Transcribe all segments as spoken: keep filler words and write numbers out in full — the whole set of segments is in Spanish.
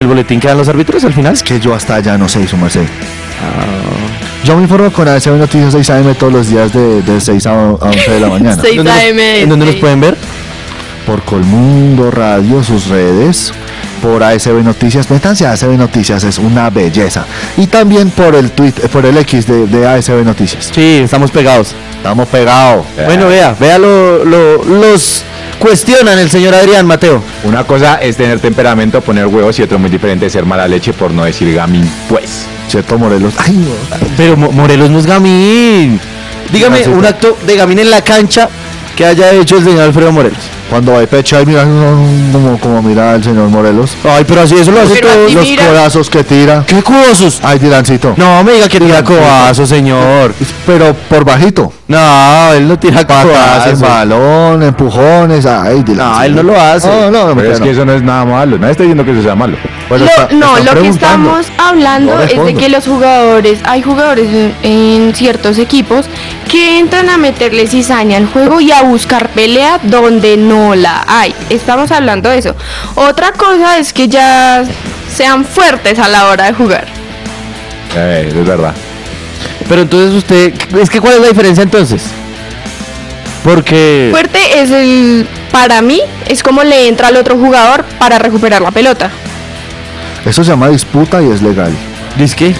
boletín que dan los árbitros al final? Es que yo hasta allá no sé, su merced. Yo me informo con A S B Noticias seis A M todos los días de, de seis a once de la mañana. seis a eme. ¿En dónde nos pueden ver? Por Colmundo Radio, sus redes, por A S B Noticias, métanse a A S B Noticias, es una belleza. Y también por el tweet, por el X de, de A S B Noticias. Sí, estamos pegados. Estamos pegados. Bueno, vea, vea lo, lo, los cuestionan el señor Adrián Mateo. Una cosa es tener temperamento, poner huevos, y otro muy diferente es ser mala leche, por no decir gamín, pues. ¿Cierto, Morelos? Ay, no. Pero Mo- Morelos no es gamín. Dígame Gracias, un pues. acto de gamín en la cancha que haya hecho el señor Alfredo Morelos. Cuando hay pecha y mira como, como mira el señor Morelos. Ay, pero así eso lo hace Pero todo. así Los mira. codazos que tira. ¿Qué codazos? Ay, Dirancito. No me diga que tira codazo, señor. Pero por bajito. No, él no tira Patadas en codazo. balón, empujones. Ay, Dirancito. No, él no lo hace. No, no, no, Pero me es queda, que no. eso no es nada malo, nadie está diciendo que eso sea malo. Bueno, Lo- está- no, están lo que preguntando. estamos hablando No es de respondo. que los jugadores, hay jugadores en, en ciertos equipos que entran a meterle cizaña al juego y a buscar pelea donde no la hay. Estamos hablando de eso. Otra cosa es que ya sean fuertes a la hora de jugar. Eh, eso es verdad. Pero entonces usted, es que ¿cuál es la diferencia entonces? Porque... Fuerte es el, para mí, es como le entra al otro jugador para recuperar la pelota. Eso se llama disputa y es legal. ¿Dice qué?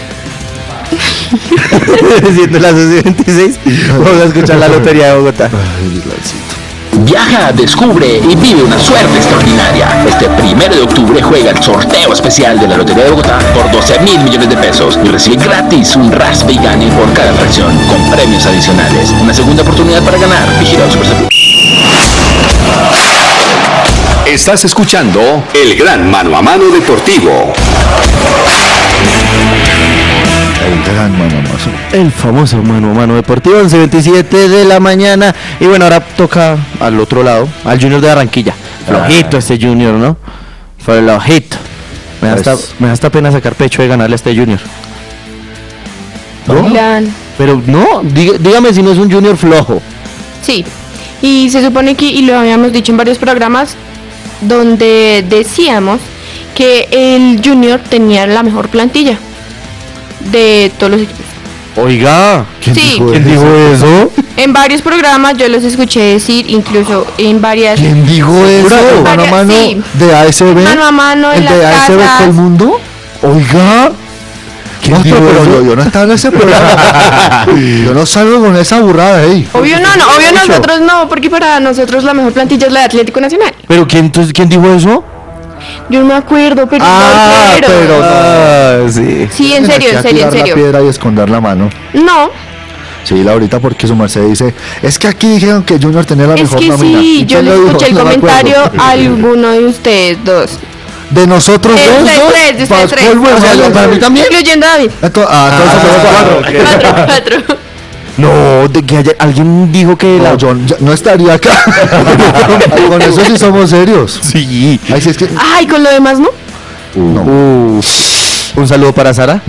Siendo las doce y veintiséis, vamos a escuchar la Lotería de Bogotá. Ay, Dirancito. Viaja, descubre y vive una suerte extraordinaria. Este primero de octubre juega el sorteo especial de la Lotería de Bogotá por doce mil millones de pesos y recibe gratis un raspe y gane por cada atracción, con premios adicionales. Una segunda oportunidad para ganar. Vigilado Superseguro. Estás escuchando el gran mano a mano deportivo. El gran manomazo. El famoso mano a mano deportivo, once veintisiete de la mañana. Y bueno, ahora toca al otro lado, al Junior de Barranquilla. Flojito este Junior, ¿no? Flojito. Me da, Pues- hasta, me da hasta pena sacar pecho de ganarle a este Junior. ¿No? Plan. Pero no, diga- dígame si no es un Junior flojo. Sí, y se supone que, y lo habíamos dicho en varios programas, donde decíamos que el Junior tenía la mejor plantilla de todos los equipos. Oiga, ¿Quién Sí. dijo ¿quién eso? dijo eso? En varios programas yo los escuché decir, incluso en varias... ¿Quién dijo eso? Varias- ¿Mano a mano sí. de A S B? Mano a mano en ¿El de las A S B casas. Colmundo? Oiga. ¿Quién No, dijo pero eso? yo- Yo no estaba en ese programa. Yo no salgo con esa burrada ahí. Obvio no, no, obvio nosotros no, porque para nosotros la mejor plantilla es la de Atlético Nacional. ¿Pero quién, entonces, quién dijo eso? Yo no me acuerdo, pero... Ah, no, pero no. Ah, sí. Sí, en serio, en serio, en Tirar la serio. piedra y escondar la mano. No, Sí, Laurita, porque su merced dice, es que aquí dijeron que Junior tenía la es mejor que nómina. sí, ¿Y yo quién le lo dijo? escuché el No me acuerdo. comentario a alguno de ustedes dos. ¿De nosotros De dos? ustedes dos? tres, de ¿Para ustedes tres. colmo de O sea, malos? ¿para mí también? Incluyendo a David. Esto- Ah, entonces somos cuatro. Cuatro, cuatro. No, de que haya- alguien dijo que No, la... yo ya no estaría acá. Con eso sí somos serios. Sí. Ahí sí es que... Ay, con lo demás, ¿no? No. Uh, un saludo para Sara.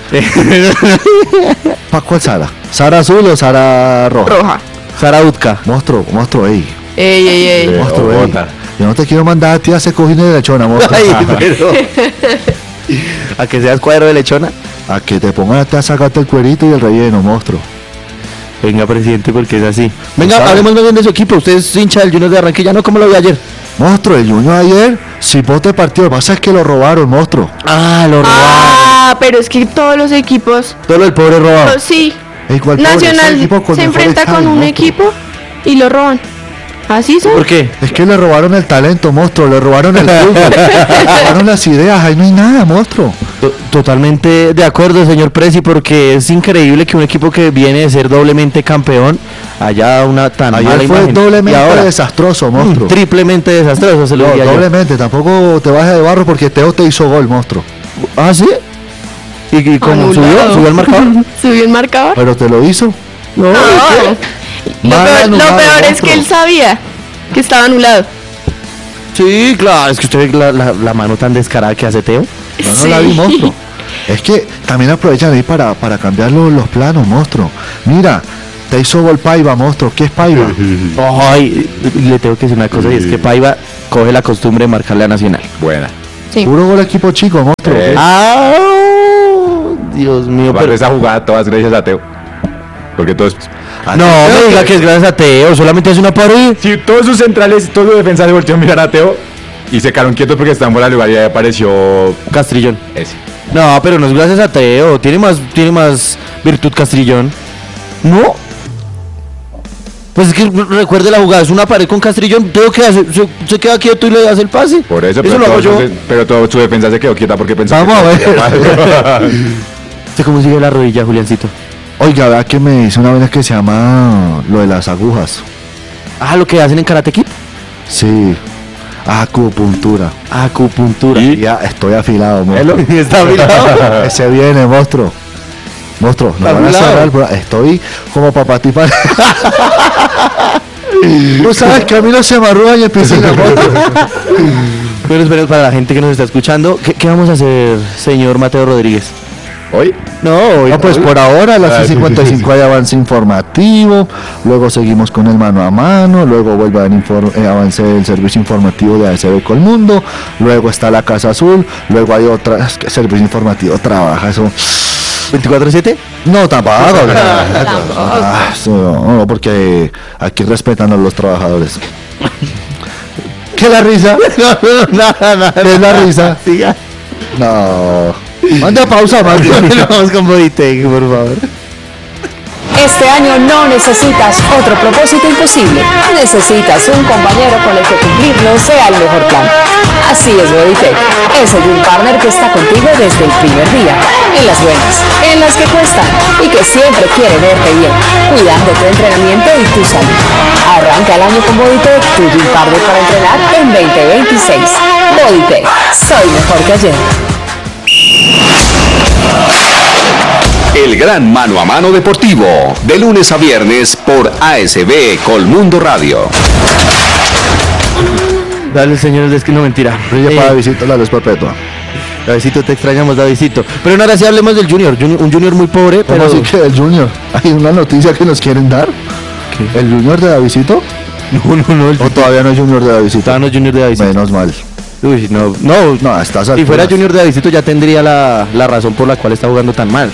¿Para cuál Sara? ¿Sara azul o Sara roja? Roja. Sara Utka. Monstruo, monstruo, ey. Ey, ey, ey. Eh, Monstruo, ey. Bogotá. Yo no te quiero mandar a ti a hacer cojines de lechona, monstruo. Ay, pero... ¿A que seas cuadro de lechona? A que te pongan a ti a sacarte el cuerito y el relleno, monstruo. Venga, presidente, porque es así. Venga, ¿Sabe? hablemos más bien de su equipo. Usted es hincha del Junior de Barranquilla, ¿no? ¿Cómo lo vi ayer? Monstruo, el Junior ayer, si vote partido, lo que pasa es que lo robaron, monstruo. Ah, lo robaron. Ah, pero es que todos los equipos, Todo el pobre robado. pues sí, Ey, ¿cuál pobre? Ese Nacional equipo con se mejor enfrenta estadio, con un monstruo. equipo y lo roban. Así son. ¿Por qué? Es que le robaron el talento, monstruo, le robaron el fútbol, le robaron las ideas, ahí no hay nada, monstruo. To- Totalmente de acuerdo, señor Presi, porque es increíble que un equipo que viene de ser doblemente campeón haya una tan mala Ayer fue imagen. doblemente Y ahora, desastroso, mm, monstruo. triplemente desastroso, se lo No, diría yo. doblemente, tampoco te bajes de barro porque Teo te hizo gol, monstruo. Ah, ¿sí? ¿Y, y cómo Anulado. subió? ¿Subió el marcador? Subió el marcador. Pero te lo hizo. No. No. Lo Mal peor, lo anulado, peor es monstruo. que él sabía que estaba anulado. Sí, claro, es que usted ve la, la, la mano tan descarada que hace Teo. Yo no Sí. la vi, monstruo. Es que también aprovechan ahí para, para cambiar los, los planos, monstruo. Mira, te hizo gol Paiva, monstruo. ¿Qué es Paiva? Ay, le tengo que decir una cosa, y es que Paiva coge la costumbre de marcarle a Nacional. Buena. Sí. Puro gol equipo chico, monstruo. Eh. ¡Ah! Dios mío, Pero pero... esa jugada todas gracias a Teo. Porque todos... No, me diga que es gracias a Teo, solamente es una pared. Sí, todos sus centrales, todos los defensas se voltearon a mirar a Teo y se quedaron quietos porque estaban fuera de lugar y ahí apareció Castrillón. ese. No, pero no es gracias a Teo, tiene más, tiene más virtud Castrillón. ¿No? Pues es que recuerde la jugada, es una pared con Castrillón, Teo que hace, se, se queda quieto y le hace el pase. Por eso, eso pero, lo hago todos yo. sus- pero toda su defensa se quedó quieta porque pensó Vamos que a ver. ¿Usted cómo sigue la rodilla, Juliancito? Oiga, vea que me dice una vaina que se llama lo de las agujas. Ah, lo que hacen en Karate Kid. Sí. Acupuntura. Acupuntura. Y ya estoy afilado, monstruo. Está afilado. Ese viene, monstruo. Monstruo, nos Está van a afilado. cerrar el programa. Estoy como papatipán. Tú sabes que a mí no se me arruga en piscina, monstruo. Pero esperen, para la gente que nos está escuchando, ¿qué, qué vamos a hacer, señor Mateo Rodríguez? ¿Hoy? No, hoy No, pues hoy- por ahora a las Ah, seis sí, cincuenta y sí, cinco hay avance informativo, luego seguimos con el mano a mano, luego vuelve a haber infor- eh, avance del servicio informativo de A S B Colmundo, luego está la Casa Azul, luego hay otra, es que el servicio informativo trabaja eso. veinticuatro siete. No, tampoco. Ah, eso no, no, porque aquí respetan a los trabajadores. ¿Qué es la risa? Nada, nada. ¿Qué es la risa? Siga. No. Manda pausa, mande. Vamos con Bodytech, por favor. Este año no necesitas otro propósito imposible. Necesitas un compañero con el que cumplirlo sea el mejor plan. Así es Bodytech. Es el Gym Partner que está contigo desde el primer día. En las buenas, en las que cuestan y que siempre quiere verte bien, cuidando tu entrenamiento y tu salud. Arranca el año con Bodytech, tu Gym Partner para entrenar en veinte veintiséis. Bodytech. Soy mejor que ayer. El gran mano a mano deportivo, de lunes a viernes por A S B Colmundo Radio. Dale, señor, es que no mentira. Brilla Eh, para visita la luz perpetua. Davidcito, te extrañamos, Davidcito. Pero ahora sí hablemos del Junior. Junior- un Junior muy pobre, ¿Cómo pero... así que el Junior? Hay una noticia que nos quieren dar. ¿El Junior de Davidito? No, no, no. El ¿O todavía no es Junior de Davidito? Todavía no es Junior de Davidito. Menos mal. Uy, no, no. No, estás Si fuera Junior de Davidito ya tendría la, la razón por la cual está jugando tan mal.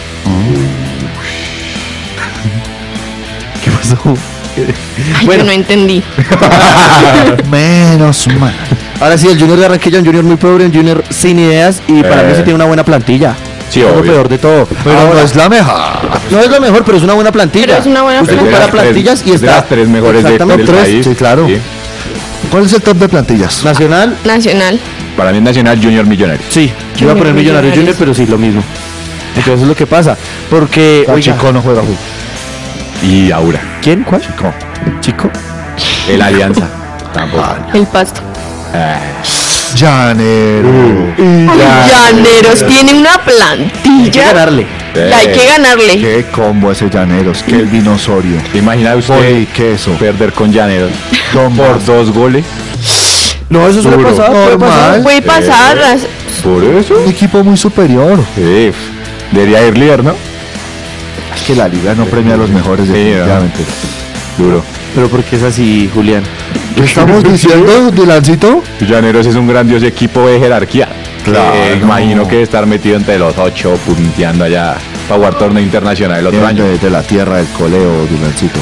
¿Qué pasó? Ay, Bueno. yo no entendí. Menos mal. Ahora sí, el Junior de Barranquilla, un Junior muy pobre, un Junior sin ideas y para Eh. mí sí tiene una buena plantilla. Sí, es lo obvio. peor de todo. Pero Ahora, no es la mejor. no es lo mejor, pero es una buena plantilla. Pero es una buena Usted Es de compara las tres- plantillas y es está... de las tres mejores de- Exactamente, del tres. país. Sí, claro. Sí. ¿Cuál es el top de plantillas? Nacional, Nacional. Para mí es Nacional Junior Millonario. sí. Yo iba a poner Millonario Junior, Millonarios. pero sí, lo mismo. Entonces es lo que pasa. Porque... El oiga, Chico no juega fútbol. Y Aura. ¿quién? ¿Cuál? Chico. ¿Chico? El Alianza. Tampoco. El Pasto. Ah, Llanero. Llaneros tiene una Hay que plantilla. ganarle. Hay que ganarle. Qué combo ese Llaneros. Qué vino Osorio. ¿Te imaginas usted Poli queso. perder con Llaneros Don por Bas. dos goles? No, eso suele Duro. pasar, puede Normal. pasar. Puede pasar. las- Por eso. Un equipo muy superior. Sí, debería ir líder, ¿no? Es que la liga no premia a los mejores, Sí, definitivamente. Duro. Pero porque es así, Julián. ¿Qué estamos diciendo, Dilancito? Llaneros es un grandioso equipo de jerarquía. Claro. Eh, imagino que estar metido entre los ocho, punteando allá para jugar torneo internacional el otro Vienen año. de, de la tierra del coleo, Dilancito.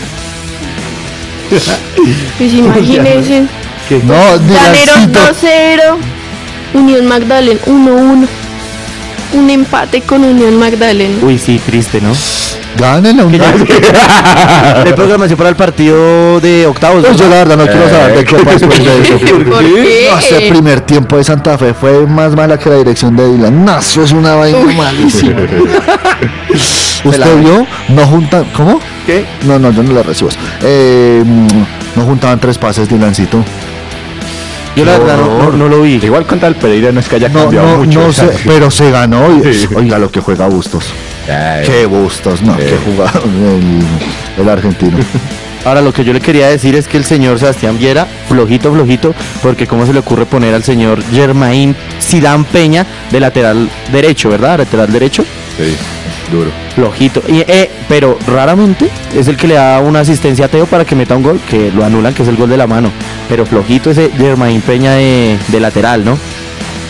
Pues imagínense. No, Llaneros Dilancito. dos cero. Unión Magdalena uno uno. Un empate con Unión Magdalena. Uy, sí, triste, ¿no? Ganen la unidad. De programación para el partido de octavos. Pues yo la verdad no quiero saber de qué pasó de eso. ¿Por qué? No, ese primer tiempo de Santa Fe fue más mala que la dirección de Dylan. No, eso es una vaina malísima. ¿Usted vio? No juntan. ¿Cómo? ¿Qué? No, no, yo no la recibo. Eh, mm, no juntaban tres pases, Dylancito. Yo la verdad no, no- no lo vi. Igual contra el Pereira no es que haya No, cambiado no, mucho. no o sea, sé, pero se ganó. y- Sí. Oiga lo que juega Bustos. ay, Qué Bustos, no, Sí. qué jugador el, el argentino. Ahora lo que yo le quería decir es que el señor Sebastián Viera, flojito, flojito, porque cómo se le ocurre poner al señor Germain Zidane Peña de lateral derecho, ¿verdad? Lateral derecho, sí, duro. flojito. Y, eh, pero raramente es el que le da una asistencia a Teo para que meta un gol, que lo anulan, que es el gol de la mano. Pero flojito ese Germain Peña de, de lateral, ¿no?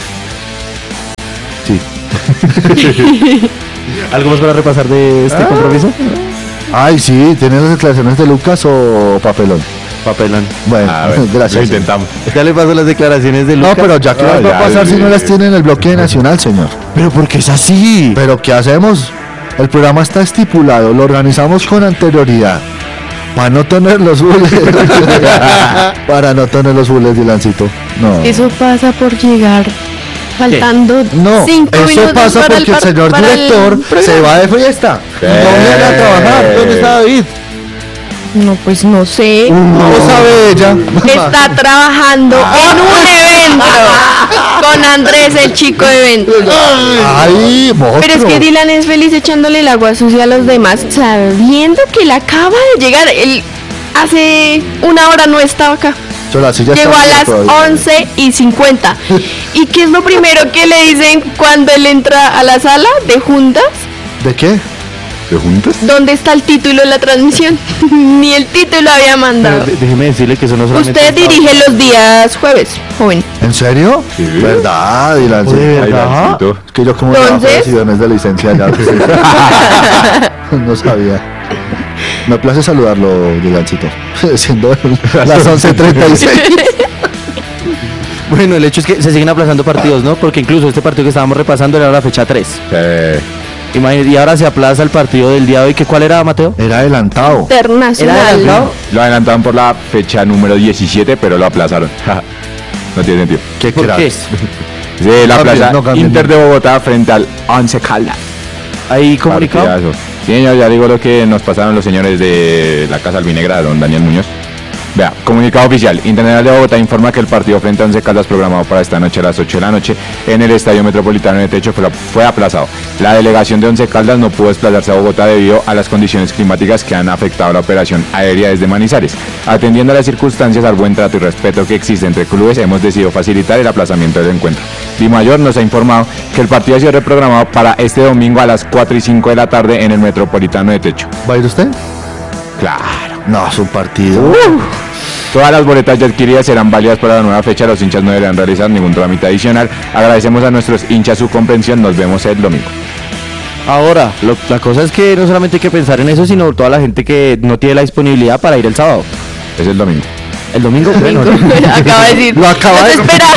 Sí. ¿Algo más para repasar de este Ah. compromiso? Ay, sí, ¿tienen las declaraciones de Lucas o papelón? Papelón. Bueno, A ver, lo gracias. intentamos. Ya le paso las declaraciones de No, Lucas. pero ya que Ah, las va ya, a pasar si sí. no las tiene en el bloque nacional, señor. Pero porque es así. Pero ¿qué hacemos? El programa está estipulado, lo organizamos con anterioridad. Para no tener los bules. Para no tener los bules, Dilancito. No. Eso pasa por llegar faltando No, cinco eso minutos pasa para porque el, par- señor para el director se programa. va de fiesta. Eh. No viene a trabajar. ¿Dónde está David? No, pues no sé. No lo sabe ella. Está trabajando en un evento con Andrés, el chico de eventos. Ay, monstruo. Pero es que Dylan es feliz echándole el agua sucia a los demás, sabiendo que él acaba de llegar. Él hace una hora no estaba acá. Yo, la silla está Llegó a bien las todavía. once y cincuenta. ¿Y qué es lo primero que le dicen cuando él entra a la sala de juntas? ¿De qué? ¿De juntas? ¿Dónde está el título de la transmisión? Ni el título había Pero mandado. de- déjeme decirle que eso no solamente Usted es trabajo. dirige los días jueves, joven. ¿En serio? Sí. ¿Verdad, Dylan? ¿De Sí. Ay, verdad? Lancito. Es que yo como trabajo Entonces- decisiones de licencia ya. No sabía. Me place saludarlo, Dylancito. Siendo las once treinta y seis. Bueno, el hecho es que se siguen aplazando partidos, ¿no? Porque incluso este partido que estábamos repasando era la fecha tres. Eh, Imagínate, y ahora se aplaza el partido del día de hoy. ¿Que ¿Cuál era, Mateo? Era adelantado. Internacional. ¿Era adelantado? lo adelantaban por la fecha número diecisiete, pero lo aplazaron. No tiene sentido. ¿Qué ¿Por qué? cracks? Sí, la Cambien, plaza no cambien. Inter de Bogotá frente al Once Caldas. Ahí comunicado. Partidazo. Sí, señor, ya digo lo que nos pasaron los señores de la Casa Albinegra, don Daniel Muñoz. Vea, comunicado oficial. Internacional de Bogotá informa que el partido frente a Once Caldas programado para esta noche a las ocho de la noche en el Estadio Metropolitano de Techo fue, fue aplazado. La delegación de Once Caldas no pudo desplazarse a Bogotá debido a las condiciones climáticas que han afectado la operación aérea desde Manizales. Atendiendo a las circunstancias, al buen trato y respeto que existe entre clubes, hemos decidido facilitar el aplazamiento del encuentro. Dimayor nos ha informado que el partido ha sido reprogramado para este domingo a las cuatro y cinco de la tarde en el Metropolitano de Techo. ¿Va a ir usted? Claro. No, es un partido. Todas las boletas ya adquiridas serán válidas para la nueva fecha. Los hinchas no deberán realizar ningún trámite adicional. Agradecemos a nuestros hinchas su comprensión. Nos vemos el domingo. Ahora, lo- la cosa es que no solamente hay que pensar en eso, sino toda la gente que no tiene la disponibilidad para ir el sábado. Es el domingo. El domingo, bueno, Acaba de decir. Lo acaba los de- espera.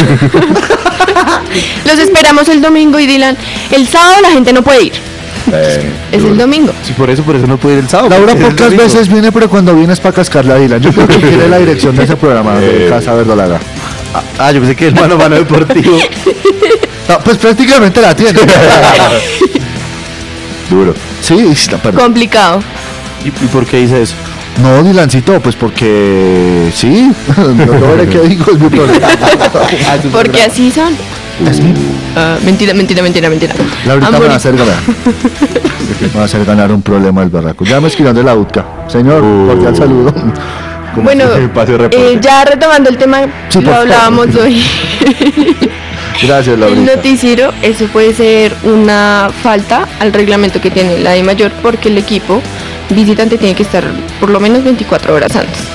Los esperamos el domingo y Dylan. El sábado la gente no puede ir. Eh, Es el domingo. sí, por eso, por eso no puede ir el sábado. Laura porque es el pocas domingo. veces viene, pero cuando viene es para cascarla a Dylan. Yo creo que quiere la dirección de ese programa de Eh. Casa Verdolaga. Ah, ah, yo pensé que el mano a mano deportivo. No, pues prácticamente la tiene. duro. Sí, la perdón. Complicado. ¿Y, y por qué dice eso? No, Dylancito, pues porque sí. No veré qué digo, es mi problema. Porque así son. Es mi- Ah, mentira, mentira, mentira, mentira. Laurita me va a Amorito. hacer ganar. Me va a hacer ganar un problema el barraco. Ya me escriban de la U T C A. Señor, Uh. cordial saludo. Bueno, Pase reporte. eh, ya retomando el tema, Sí, por lo favor. hablábamos hoy. Gracias, El Laurita. noticiero, eso puede ser una falta al reglamento que tiene la de mayor porque el equipo visitante tiene que estar por lo menos veinticuatro horas antes.